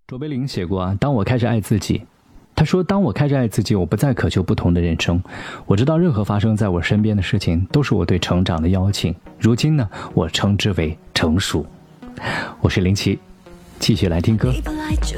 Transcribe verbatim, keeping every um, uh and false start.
卓别林写过啊，当我开始爱自己，他说当我开始爱自己，我不再渴求不同的人生，我知道任何发生在我身边的事情都是我对成长的邀请，如今呢，我称之为成熟。我是林奇，继续来听歌。 你本来就